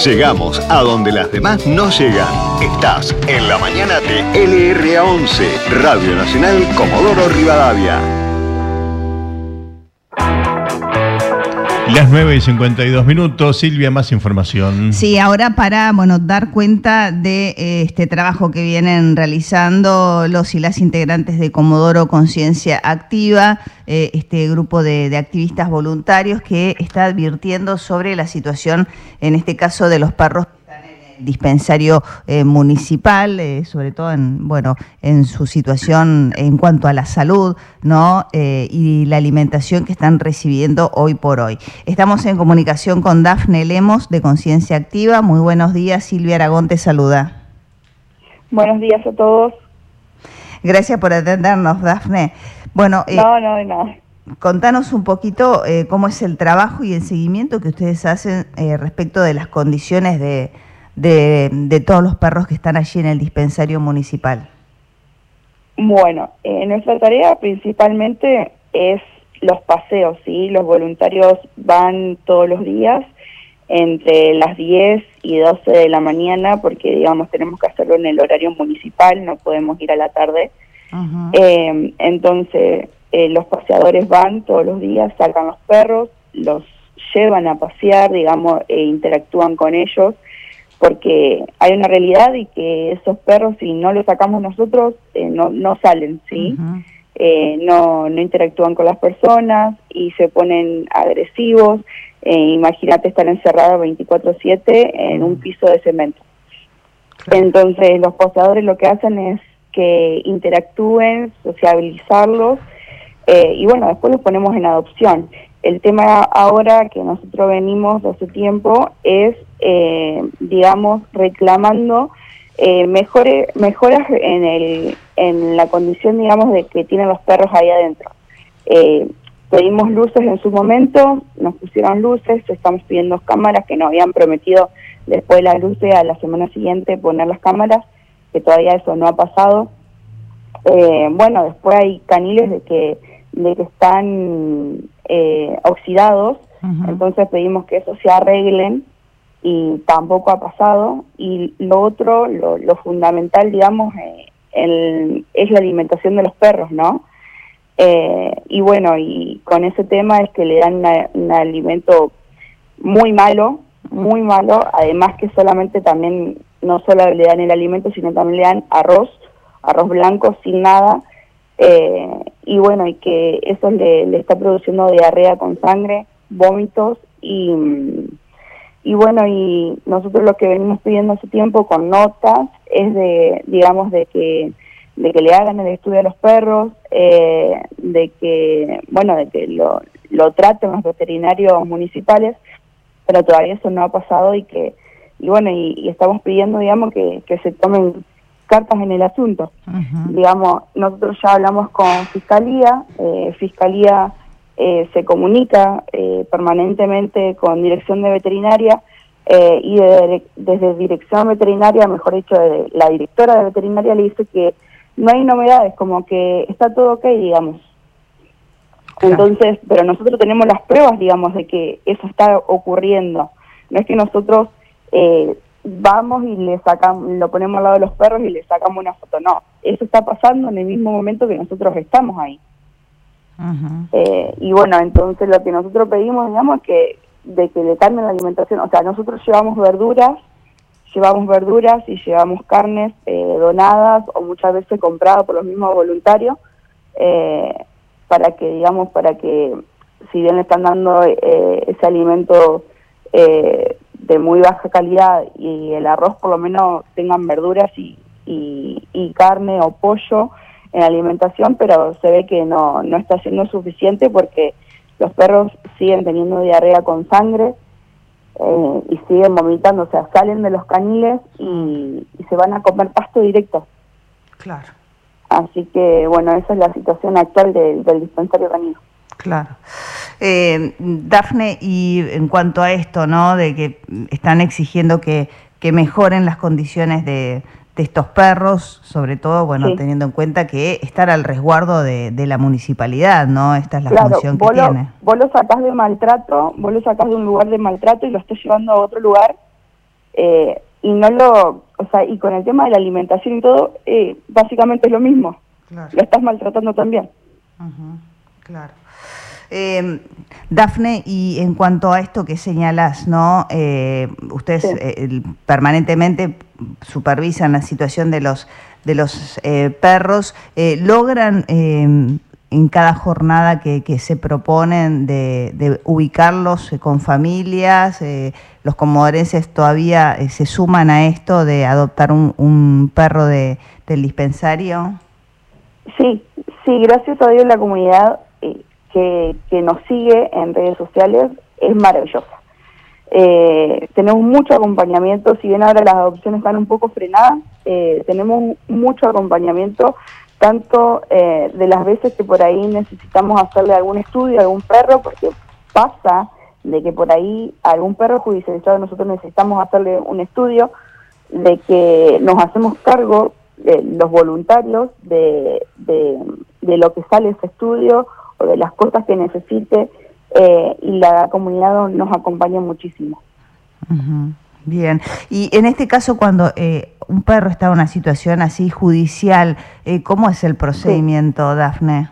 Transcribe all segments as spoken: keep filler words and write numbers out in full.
Llegamos a donde las demás no llegan. Estás en la mañana de L R A once, Radio Nacional Comodoro Rivadavia. Las nueve y cincuenta y dos minutos. Silvia, más información. Sí, ahora para bueno dar cuenta de eh, este trabajo que vienen realizando los y las integrantes de Comodoro Conciencia Activa, eh, este grupo de, de activistas voluntarios que está advirtiendo sobre la situación, en este caso, de los perros dispensario eh, municipal, eh, sobre todo en bueno en su situación en cuanto a la salud, ¿no? Eh, y la alimentación que están recibiendo hoy por hoy. Estamos en comunicación con Dafne Lemos de Conciencia Activa. Muy buenos días, Silvia Aragón te saluda. Buenos días a todos. Gracias por atendernos, Dafne. Bueno, eh, no, no, de nada. Contanos un poquito eh, cómo es el trabajo y el seguimiento que ustedes hacen eh, respecto de las condiciones de De, de todos los perros que están allí en el dispensario municipal. Bueno, eh, nuestra tarea principalmente es los paseos, ¿sí? Los voluntarios van todos los días entre las diez y doce de la mañana porque, digamos, tenemos que hacerlo en el horario municipal, no podemos ir a la tarde. Uh-huh. eh, entonces, eh, los paseadores van todos los días, sacan los perros, los llevan a pasear, digamos, e interactúan con ellos, porque hay una realidad y que esos perros, si no los sacamos nosotros, eh, no, no salen, ¿sí? Uh-huh. eh, no, no interactúan con las personas y se ponen agresivos. Eh, imagínate estar encerrado veinticuatro siete en un piso de cemento. Claro. Entonces los paseadores lo que hacen es que interactúen, sociabilizarlos, eh, y bueno, después los ponemos en adopción. El tema ahora que nosotros venimos de hace tiempo es, eh, digamos, reclamando eh, mejores, mejoras en, el, en la condición, digamos, de que tienen los perros ahí adentro. Eh, pedimos luces en su momento, nos pusieron luces, estamos pidiendo cámaras que nos habían prometido después de las luces a la semana siguiente poner las cámaras, que todavía eso no ha pasado. Eh, bueno, después hay caniles de que, de que están Eh, oxidados, uh-huh. Entonces pedimos que eso se arreglen y tampoco ha pasado. Y lo otro, lo, lo fundamental, digamos, eh, el, es la alimentación de los perros, ¿no? Eh, y bueno, y con ese tema es que le dan una, un alimento muy malo, muy malo, además que solamente también, no solo le dan el alimento, sino también le dan arroz, arroz blanco sin nada. Eh, y bueno, y que eso le, le está produciendo diarrea con sangre, vómitos, y, y bueno, y nosotros lo que venimos pidiendo hace tiempo con notas es de, digamos, de que de que le hagan el estudio a los perros, eh, de que, bueno, de que lo, lo traten los veterinarios municipales, pero todavía eso no ha pasado y que, y bueno, y, y estamos pidiendo, digamos, que, que se tomen cartas en el asunto. Uh-huh. Digamos, nosotros ya hablamos con Fiscalía, eh, Fiscalía eh, se comunica eh, permanentemente con Dirección de Veterinaria, eh, y de, desde Dirección Veterinaria, mejor dicho, de, la directora de Veterinaria le dice que no hay novedades, como que está todo ok, digamos. Claro. Entonces, pero nosotros tenemos las pruebas, digamos, de que eso está ocurriendo. No es que nosotros eh, vamos y le sacamos, lo ponemos al lado de los perros y le sacamos una foto, no, eso está pasando en el mismo momento que nosotros estamos ahí. Uh-huh. eh, y bueno, entonces lo que nosotros pedimos, digamos, es que de que le cambien la alimentación. O sea, nosotros llevamos verduras, llevamos verduras y llevamos carnes eh, donadas o muchas veces compradas por los mismos voluntarios, eh, para que, digamos, para que si bien le están dando eh, ese alimento eh, de muy baja calidad y el arroz por lo menos tengan verduras y, y, y carne o pollo en la alimentación, pero se ve que no, no está siendo suficiente porque los perros siguen teniendo diarrea con sangre eh, y siguen vomitando, o sea, salen de los caniles y, y se van a comer pasto directo. Claro. Así que, bueno, esa es la situación actual de, del dispensario canino. Claro. Eh, Dafne, y en cuanto a esto, ¿no?, de que están exigiendo que, que mejoren las condiciones de, de estos perros, sobre todo, bueno, sí, teniendo en cuenta que están al resguardo de, de la municipalidad, ¿no? Esta es la claro, función que vos lo, tiene. Vos lo sacás de maltrato, vos lo sacás de un lugar de maltrato y lo estás llevando a otro lugar Eh, y no lo, o sea, y con el tema de la alimentación y todo, eh, básicamente es lo mismo. Claro. Lo estás maltratando también. Uh-huh. Claro. Eh, Dafne, y en cuanto a esto que señalas, ¿no? Eh, ustedes sí. eh, permanentemente supervisan la situación de los de los eh, perros, eh, logran eh, en cada jornada que, que se proponen de, de ubicarlos eh, con familias, eh, los comodorenses todavía eh, se suman a esto de adoptar un, un perro de, del dispensario. Sí, sí, gracias a Dios la comunidad eh, que, que nos sigue en redes sociales es maravillosa. Eh, tenemos mucho acompañamiento, si bien ahora las adopciones están un poco frenadas, eh, tenemos mucho acompañamiento, tanto eh, de las veces que por ahí necesitamos hacerle algún estudio a algún perro, porque pasa de que por ahí a algún perro judicializado nosotros necesitamos hacerle un estudio, de que nos hacemos cargo de los voluntarios de, de, de lo que sale ese estudio o de las cosas que necesite, eh, y la comunidad nos acompaña muchísimo. Uh-huh. Bien, y en este caso cuando eh, un perro está en una situación así judicial, eh, ¿cómo es el procedimiento, sí. Dafne?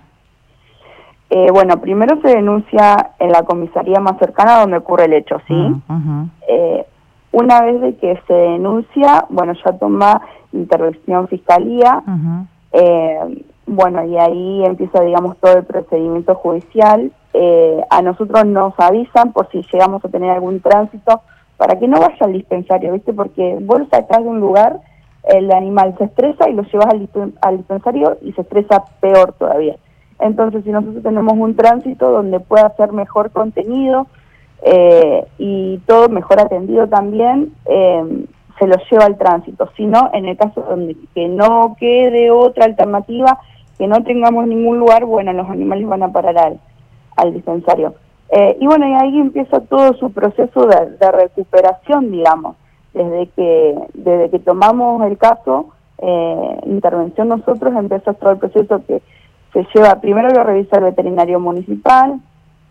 Eh, bueno, primero se denuncia en la comisaría más cercana donde ocurre el hecho, ¿sí? Uh-huh. Eh, una vez de que se denuncia, bueno, ya toma intervención fiscalía, uh-huh. eh, bueno, y ahí empieza, digamos, todo el procedimiento judicial. Eh, a nosotros nos avisan por si llegamos a tener algún tránsito, para que no vaya al dispensario, ¿viste? Porque vos lo sacás de un lugar, el animal se estresa y lo llevas al, disp- al dispensario y se estresa peor todavía. Entonces, si nosotros tenemos un tránsito donde pueda ser mejor contenido eh, y todo mejor atendido también, eh, se lo lleva al tránsito. Si no, en el caso donde que no quede otra alternativa, que no tengamos ningún lugar, bueno, los animales van a parar al, al dispensario. Eh, y bueno, y ahí empieza todo su proceso de, de recuperación, digamos, desde que desde que tomamos el caso, eh, intervención nosotros, empieza todo el proceso que se lleva, primero lo revisa el veterinario municipal,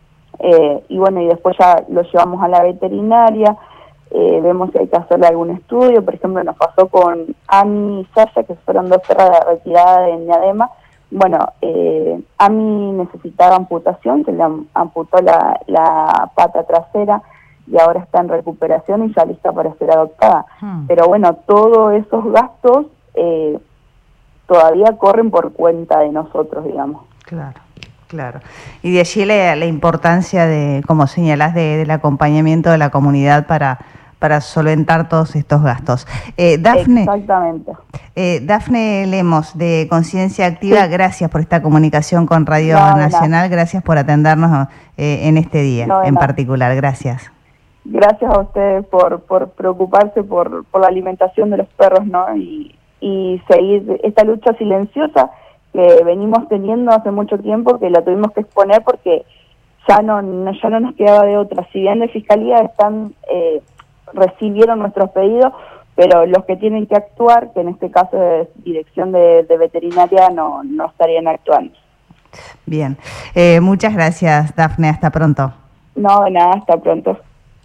eh, y bueno, y después ya lo llevamos a la veterinaria, eh, vemos si hay que hacerle algún estudio. Por ejemplo, nos pasó con Ami y Sasha, que fueron dos perras de retirada de Diadema. Bueno, eh, Ami necesitaba amputación, se le amputó la, la pata trasera y ahora está en recuperación y ya lista para ser adoptada. Hmm. Pero bueno, todos esos gastos eh, todavía corren por cuenta de nosotros, digamos. Claro, claro. Y de allí la, la importancia de, como señalás, de, del acompañamiento de la comunidad para... para solventar todos estos gastos. Eh, Dafne, Exactamente. Eh, Dafne Lemos, de Conciencia Activa, sí. Gracias por esta comunicación con Radio no, Nacional, no. Gracias por atendernos eh, en este día no, en no. particular, gracias. Gracias a ustedes por, por preocuparse por, por la alimentación de los perros, ¿no? Y, y seguir esta lucha silenciosa que venimos teniendo hace mucho tiempo, que la tuvimos que exponer porque ya no, no, ya no nos quedaba de otra. Si bien de Fiscalía están... Eh, recibieron nuestros pedidos, pero los que tienen que actuar, que en este caso es Dirección de, de Veterinaria, no, no estarían actuando. Bien, eh, muchas gracias, Dafne, hasta pronto. No, de nada, hasta pronto.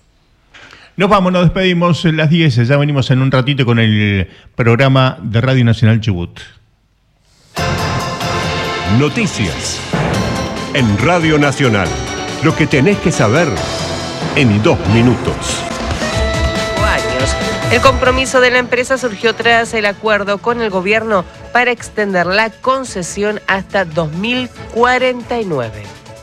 Nos vamos, nos despedimos a las diez, ya venimos en un ratito con el programa de Radio Nacional Chubut. Noticias en Radio Nacional, lo que tenés que saber en dos minutos. El compromiso de la empresa surgió tras el acuerdo con el gobierno para extender la concesión hasta dos mil cuarenta y nueve.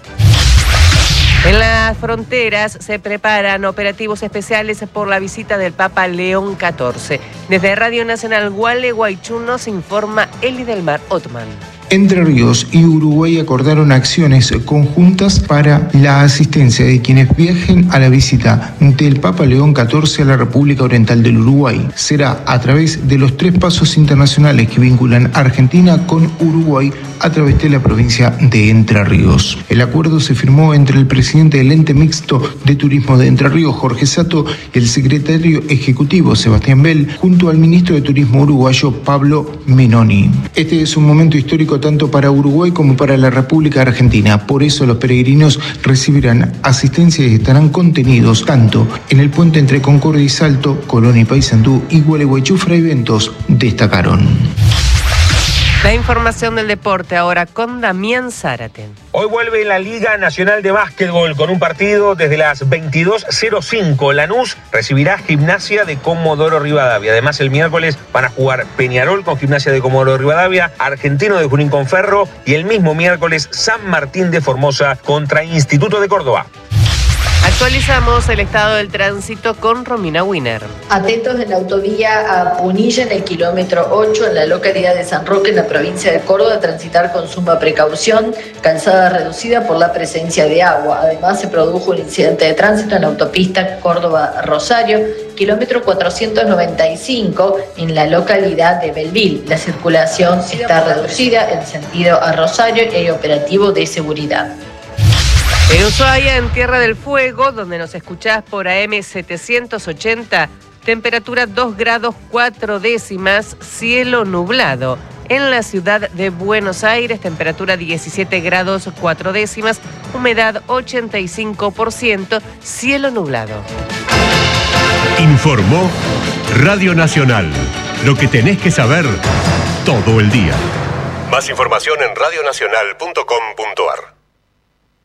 En las fronteras se preparan operativos especiales por la visita del Papa León catorce. Desde Radio Nacional Gualeguaychú nos informa Elidelmar Otman. Entre Ríos y Uruguay acordaron acciones conjuntas para la asistencia de quienes viajen a la visita del Papa León catorce a la República Oriental del Uruguay. Será a través de los tres pasos internacionales que vinculan Argentina con Uruguay a través de la provincia de Entre Ríos. El acuerdo se firmó entre el presidente del ente mixto de turismo de Entre Ríos, Jorge Sato, y el secretario ejecutivo, Sebastián Bell, junto al ministro de Turismo uruguayo, Pablo Menoni. Este es un momento histórico tanto para Uruguay como para la República Argentina. Por eso los peregrinos recibirán asistencia y estarán contenidos tanto en el puente entre Concordia y Salto, Colón y Paysandú y Gualeguaychú. Fray Ventos destacaron. La información del deporte ahora con Damián Zárate. Hoy vuelve la Liga Nacional de Básquetbol con un partido desde las veintidós cero cinco. Lanús recibirá Gimnasia de Comodoro Rivadavia. Además, el miércoles van a jugar Peñarol con Gimnasia de Comodoro Rivadavia, Argentino de Junín con Ferro y el mismo miércoles San Martín de Formosa contra Instituto de Córdoba. Actualizamos el estado del tránsito con Romina Wiener. Atentos en la autovía a Punilla, en el kilómetro ocho, en la localidad de San Roque, en la provincia de Córdoba, transitar con suma precaución, calzada reducida por la presencia de agua. Además, se produjo un incidente de tránsito en la autopista Córdoba-Rosario, kilómetro cuatrocientos noventa y cinco, en la localidad de Belville. La circulación está reducida en sentido a Rosario y hay operativo de seguridad. En Ushuaia, en Tierra del Fuego, donde nos escuchás por A M setecientos ochenta, temperatura dos grados cuatro décimas, cielo nublado. En la ciudad de Buenos Aires, temperatura diecisiete grados cuatro décimas, humedad ochenta y cinco por ciento, cielo nublado. Informó Radio Nacional. Lo que tenés que saber todo el día. Más información en radionacional punto com punto ar.